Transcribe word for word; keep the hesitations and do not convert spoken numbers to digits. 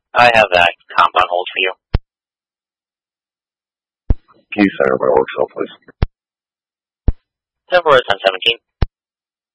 I have that comp on hold for you. Can you center my work cell, please? ten four ten seventeen.